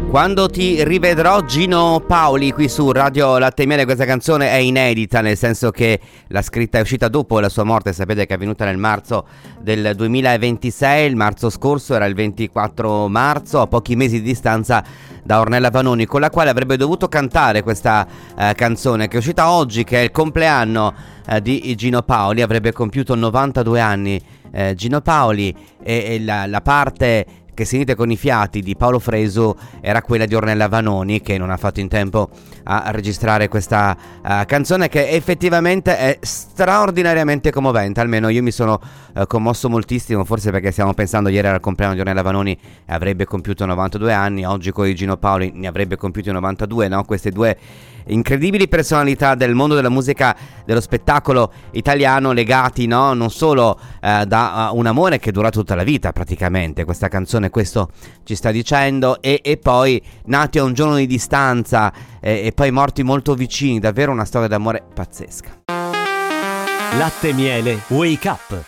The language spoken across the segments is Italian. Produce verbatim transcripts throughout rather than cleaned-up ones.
Quando ti rivedrò, Gino Paoli, qui su Radio Latte e Miele. Questa canzone è inedita, nel senso che la scritta è uscita dopo la sua morte. Sapete che è avvenuta nel marzo del duemilaventisei. Il marzo scorso era il ventiquattro marzo, a pochi mesi di distanza da Ornella Vanoni, con la quale avrebbe dovuto cantare questa eh, canzone, che è uscita oggi, che è il compleanno eh, di Gino Paoli. Avrebbe compiuto novantadue anni eh, Gino Paoli, e, e la, la parte che sentite con i fiati di Paolo Fresu era quella di Ornella Vanoni, che non ha fatto in tempo a registrare questa uh, canzone, che effettivamente è straordinariamente commovente. Almeno io mi sono uh, commosso moltissimo, forse perché stiamo pensando, ieri era il compleanno di Ornella Vanoni e avrebbe compiuto novantadue anni, oggi con Gino Paoli ne avrebbe compiuti novantadue, no? Queste due incredibili personalità del mondo della musica, dello spettacolo italiano, legati, no? Non solo uh, da uh, un amore che dura tutta la vita praticamente, questa canzone questo ci sta dicendo, e, e poi nati a un giorno di distanza e, e poi morti molto vicini. Davvero una storia d'amore pazzesca. Latte e Miele Wake Up.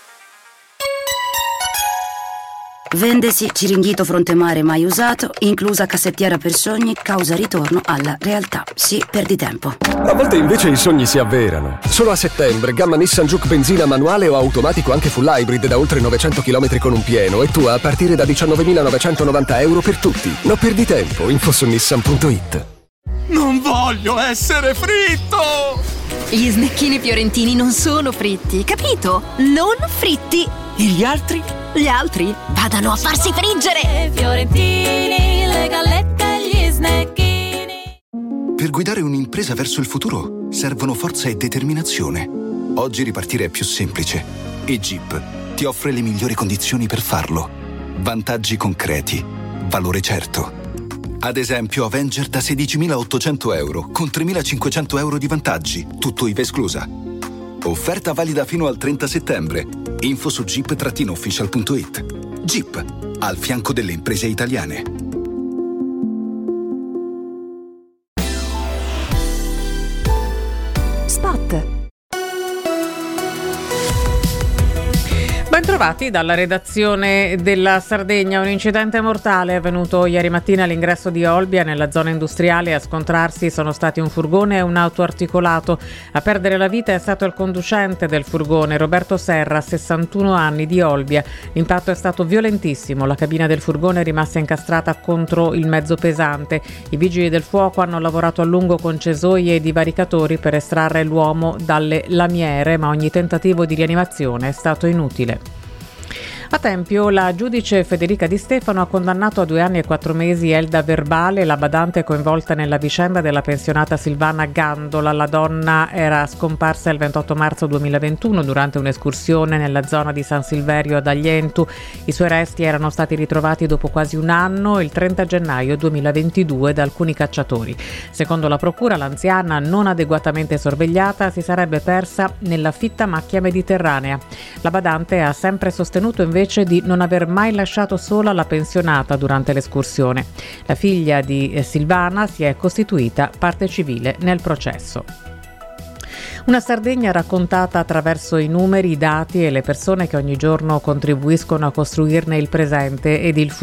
Vendesi Ciringhito Frontemare mai usato, inclusa cassettiera per sogni, causa ritorno alla realtà. Sì, perdi tempo. A volte invece i sogni si avverano. Solo a settembre, gamma Nissan Juke benzina manuale o automatico anche full hybrid da oltre novecento chilometri con un pieno, e tu a partire da diciannovemilanovecentonovanta euro per tutti. Non perdi tempo, info su nissan punto it. Non voglio essere fritto! Gli snecchini fiorentini non sono fritti, capito? Non fritti! E gli altri? Gli altri vadano a farsi friggere! Fiorentini, le gallette e gli snecchini. Per guidare un'impresa verso il futuro servono forza e determinazione. Oggi ripartire è più semplice e Jeep ti offre le migliori condizioni per farlo. Vantaggi concreti, valore certo. Ad esempio Avenger da sedicimilaottocento euro con tremilacinquecento euro di vantaggi, tutto I V A esclusa. Offerta valida fino al trenta settembre. Info su jeep official punto it. Jeep, al fianco delle imprese italiane. Spot. Bentrovati dalla redazione della Sardegna. Un incidente mortale è avvenuto ieri mattina all'ingresso di Olbia, nella zona industriale. A scontrarsi sono stati un furgone e un autoarticolato. A perdere la vita è stato il conducente del furgone, Roberto Serra, sessantuno anni, di Olbia. L'impatto è stato violentissimo. La cabina del furgone è rimasta incastrata contro il mezzo pesante. I vigili del fuoco hanno lavorato a lungo con cesoie e divaricatori per estrarre l'uomo dalle lamiere, ma ogni tentativo di rianimazione è stato inutile. A Tempio la giudice Federica Di Stefano ha condannato a due anni e quattro mesi Elda Verbale, la badante coinvolta nella vicenda della pensionata Silvana Gandola. La donna era scomparsa il ventotto marzo duemilaventuno durante un'escursione nella zona di San Silverio ad Aglientu. I suoi resti erano stati ritrovati dopo quasi un anno, il trenta gennaio duemilaventidue, da alcuni cacciatori. Secondo la procura, l'anziana, non adeguatamente sorvegliata, si sarebbe persa nella fitta macchia mediterranea. La badante ha sempre sostenuto invece di non aver mai lasciato sola la pensionata durante l'escursione. La figlia di Silvana si è costituita parte civile nel processo. Una Sardegna raccontata attraverso i numeri, i dati e le persone che ogni giorno contribuiscono a costruirne il presente ed il futuro.